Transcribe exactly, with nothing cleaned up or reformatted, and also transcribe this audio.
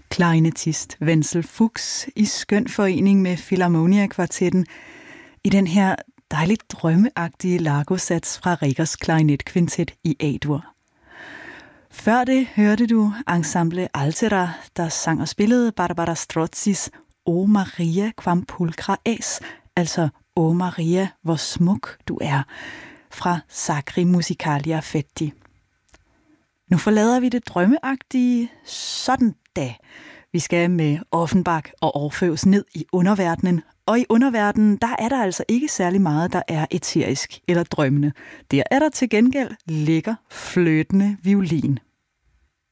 Klarinettist Wenzel Fuchs i skøn forening med Philharmonia-kvartetten i den her dejligt drømmeagtige Largo-sats fra Regers klarinetkvintet i A-dur. Før det hørte du ensemble Altera, der sang og spillede Barbara Strozzis O Maria quam pulchra es, altså O Maria, hvor smuk du er, fra Sacri Musicalia Fetti. Nu forlader vi det drømmeagtige sådan da. Vi skal med Offenbach og Orfeus ned i underverdenen, og i underverdenen, der er der altså ikke særlig meget, der er eterisk eller drømmende. Der er der til gengæld lækker, fløtende violin.